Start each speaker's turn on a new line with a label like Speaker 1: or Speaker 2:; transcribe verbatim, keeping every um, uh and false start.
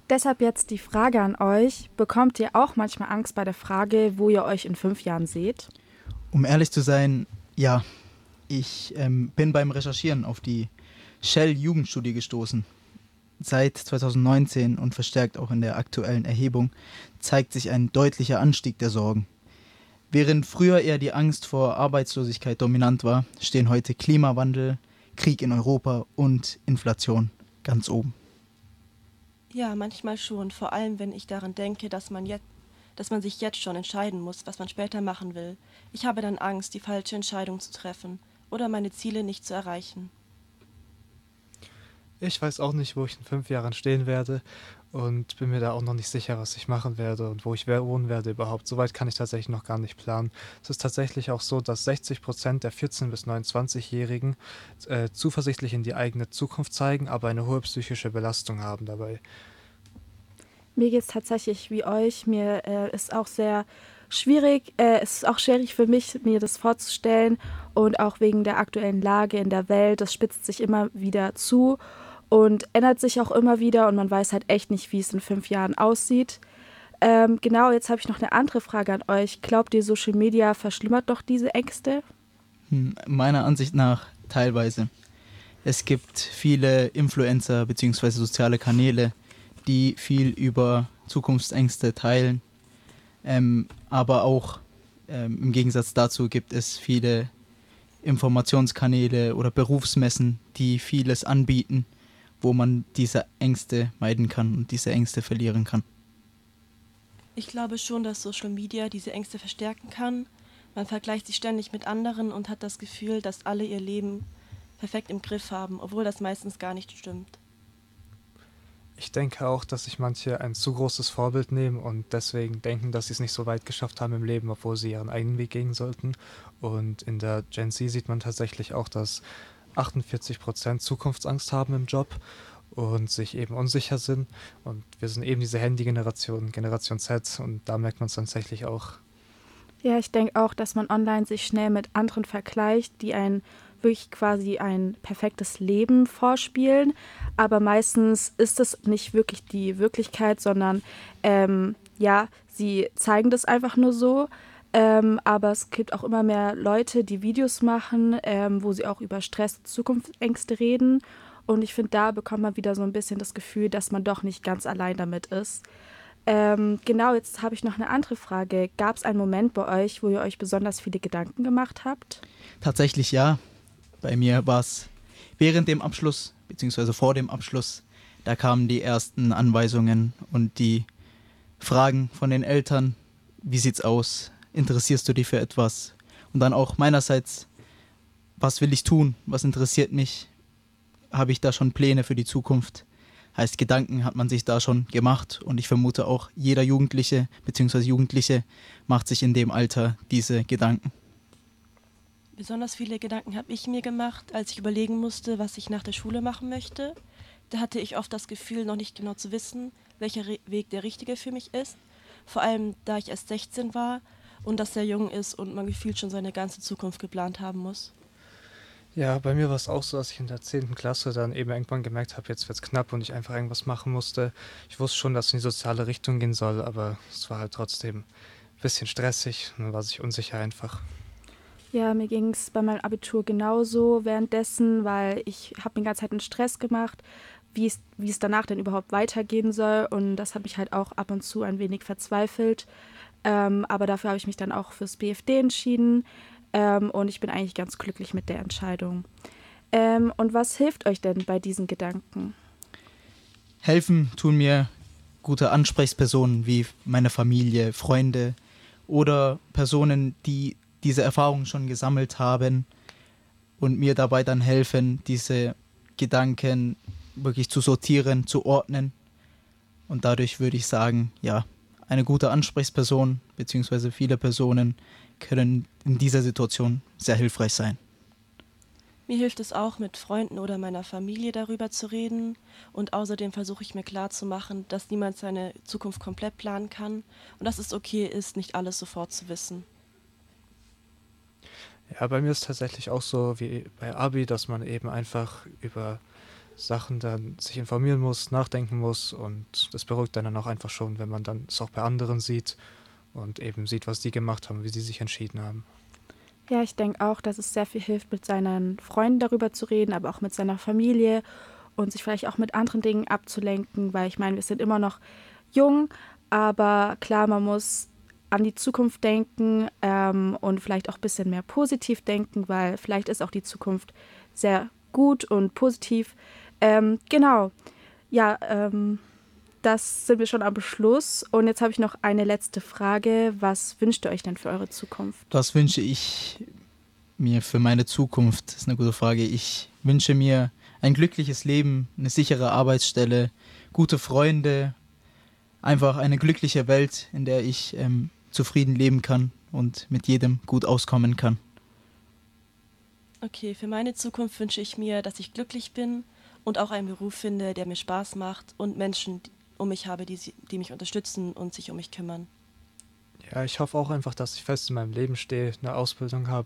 Speaker 1: Deshalb jetzt die Frage an euch. Bekommt ihr auch manchmal Angst bei der Frage, wo ihr euch in fünf Jahren seht?
Speaker 2: Um ehrlich zu sein, ja, ich ähm, bin beim Recherchieren auf die Shell-Jugendstudie gestoßen. Seit zweitausendneunzehn und verstärkt auch in der aktuellen Erhebung zeigt sich ein deutlicher Anstieg der Sorgen. Während früher eher die Angst vor Arbeitslosigkeit dominant war, stehen heute Klimawandel, Krieg in Europa und Inflation ganz oben.
Speaker 3: Ja, manchmal schon, vor allem wenn ich daran denke, dass man jetzt, dass man sich jetzt schon entscheiden muss, was man später machen will. Ich habe dann Angst, die falsche Entscheidung zu treffen oder meine Ziele nicht zu erreichen.
Speaker 4: Ich weiß auch nicht, wo ich in fünf Jahren stehen werde und bin mir da auch noch nicht sicher, was ich machen werde und wo ich wohnen werde überhaupt. Soweit kann ich tatsächlich noch gar nicht planen. Es ist tatsächlich auch so, dass sechzig Prozent der vierzehn- bis neunundzwanzig-Jährigen äh, zuversichtlich in die eigene Zukunft zeigen, aber eine hohe psychische Belastung haben dabei.
Speaker 1: Mir geht es tatsächlich wie euch. Mir äh, ist auch sehr schwierig, äh, es ist auch schwierig für mich, mir das vorzustellen und auch wegen der aktuellen Lage in der Welt. Das spitzt sich immer wieder zu und ändert sich auch immer wieder und man weiß halt echt nicht, wie es in fünf Jahren aussieht. Ähm, genau, jetzt habe ich noch eine andere Frage an euch. Glaubt ihr, Social Media verschlimmert doch diese Ängste?
Speaker 2: Hm, Meiner Ansicht nach teilweise. Es gibt viele Influencer bzw. soziale Kanäle, die viel über Zukunftsängste teilen. Ähm, aber auch ähm, im Gegensatz dazu gibt es viele Informationskanäle oder Berufsmessen, die vieles anbieten, wo man diese Ängste meiden kann und diese Ängste verlieren kann.
Speaker 3: Ich glaube schon, dass Social Media diese Ängste verstärken kann. Man vergleicht sich ständig mit anderen und hat das Gefühl, dass alle ihr Leben perfekt im Griff haben, obwohl das meistens gar nicht stimmt.
Speaker 4: Ich denke auch, dass sich manche ein zu großes Vorbild nehmen und deswegen denken, dass sie es nicht so weit geschafft haben im Leben, obwohl sie ihren eigenen Weg gehen sollten. Und in der Gen Z sieht man tatsächlich auch, dass achtundvierzig Prozent Zukunftsangst haben im Job und sich eben unsicher sind. Und wir sind eben diese Handy-Generation, Generation Z, und da merkt man es tatsächlich auch.
Speaker 1: Ja, ich denke auch, dass man online sich schnell mit anderen vergleicht, die ein wirklich quasi ein perfektes Leben vorspielen. Aber meistens ist es nicht wirklich die Wirklichkeit, sondern ähm, ja, sie zeigen das einfach nur so. Ähm, aber es gibt auch immer mehr Leute, die Videos machen, ähm, wo sie auch über Stress und Zukunftsängste reden. Und ich finde, da bekommt man wieder so ein bisschen das Gefühl, dass man doch nicht ganz allein damit ist. Ähm, genau, jetzt habe ich noch eine andere Frage. Gab es einen Moment bei euch, wo ihr euch besonders viele Gedanken gemacht habt?
Speaker 2: Tatsächlich ja, bei mir war es während dem Abschluss bzw. vor dem Abschluss, da kamen die ersten Anweisungen und die Fragen von den Eltern, wie sieht's aus, interessierst du dich für etwas? Und dann auch meinerseits, was will ich tun, was interessiert mich, habe ich da schon Pläne für die Zukunft? Heißt, Gedanken hat man sich da schon gemacht und ich vermute auch, jeder Jugendliche bzw. Jugendliche macht sich in dem Alter diese Gedanken.
Speaker 3: Besonders viele Gedanken habe ich mir gemacht, als ich überlegen musste, was ich nach der Schule machen möchte. Da hatte ich oft das Gefühl, noch nicht genau zu wissen, welcher Re- Weg der richtige für mich ist. Vor allem, da ich erst sechzehn war und das sehr jung ist und man gefühlt schon seine ganze Zukunft geplant haben muss.
Speaker 4: Ja, bei mir war es auch so, dass ich in der zehnten Klasse dann eben irgendwann gemerkt habe, jetzt wird's knapp und ich einfach irgendwas machen musste. Ich wusste schon, dass es in die soziale Richtung gehen soll, aber es war halt trotzdem ein bisschen stressig und dann war sich unsicher einfach.
Speaker 1: Ja, mir ging es bei meinem Abitur genauso währenddessen, weil ich habe mir die ganze Zeit einen Stress gemacht, wie es, wie es danach denn überhaupt weitergehen soll. Und das hat mich halt auch ab und zu ein wenig verzweifelt. Ähm, aber dafür habe ich mich dann auch fürs B F D entschieden. Ähm, und ich bin eigentlich ganz glücklich mit der Entscheidung. Ähm, und was hilft euch denn bei diesen Gedanken?
Speaker 2: Helfen tun mir gute Ansprechpersonen wie meine Familie, Freunde oder Personen, die diese Erfahrung schon gesammelt haben und mir dabei dann helfen, diese Gedanken wirklich zu sortieren, zu ordnen. Und dadurch würde ich sagen, ja, eine gute Ansprechperson bzw. viele Personen können in dieser Situation sehr hilfreich sein.
Speaker 3: Mir hilft es auch, mit Freunden oder meiner Familie darüber zu reden. Und außerdem versuche ich mir klarzumachen, dass niemand seine Zukunft komplett planen kann und dass es okay ist, nicht alles sofort zu wissen.
Speaker 4: Ja, bei mir ist tatsächlich auch so wie bei Abi, dass man eben einfach über Sachen dann sich informieren muss, nachdenken muss und das beruhigt einen dann auch einfach schon, wenn man dann es auch bei anderen sieht und eben sieht, was die gemacht haben, wie sie sich entschieden haben.
Speaker 1: Ja, ich denke auch, dass es sehr viel hilft, mit seinen Freunden darüber zu reden, aber auch mit seiner Familie und sich vielleicht auch mit anderen Dingen abzulenken, weil ich meine, wir sind immer noch jung, aber klar, man muss an die Zukunft denken ähm, und vielleicht auch ein bisschen mehr positiv denken, weil vielleicht ist auch die Zukunft sehr gut und positiv. Ähm, genau, ja, ähm, das sind wir schon am Beschluss. Und jetzt habe ich noch eine letzte Frage. Was wünscht ihr euch denn für eure Zukunft?
Speaker 2: Was wünsche ich mir für meine Zukunft? Das ist eine gute Frage. Ich wünsche mir ein glückliches Leben, eine sichere Arbeitsstelle, gute Freunde, einfach eine glückliche Welt, in der ich ähm, zufrieden leben kann und mit jedem gut auskommen kann.
Speaker 3: Okay, für meine Zukunft wünsche ich mir, dass ich glücklich bin und auch einen Beruf finde, der mir Spaß macht und Menschen die- um mich habe, die, sie- die mich unterstützen und sich um mich kümmern.
Speaker 4: Ja, ich hoffe auch einfach, dass ich fest in meinem Leben stehe, eine Ausbildung habe